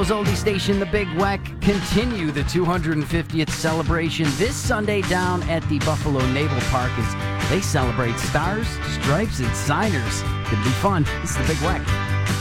Buffalo's oldie station, The Big Weck, continue the 250th celebration this Sunday down at the Buffalo Naval Park as they celebrate stars, stripes, and signers. It'll be fun. This is The Big Weck.